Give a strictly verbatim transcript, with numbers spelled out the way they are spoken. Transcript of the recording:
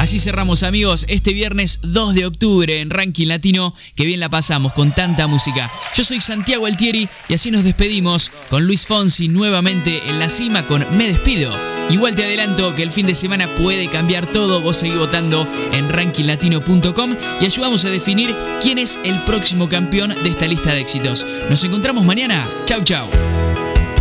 Así cerramos, amigos, este viernes dos de octubre en Ranking Latino. Que bien la pasamos con tanta música. Yo soy Santiago Altieri y así nos despedimos con Luis Fonsi nuevamente en la cima con Me Despido. Igual te adelanto que el fin de semana puede cambiar todo. Vos seguís votando en ranking latino punto com y ayudamos a definir quién es el próximo campeón de esta lista de éxitos. Nos encontramos mañana. Chau, chau.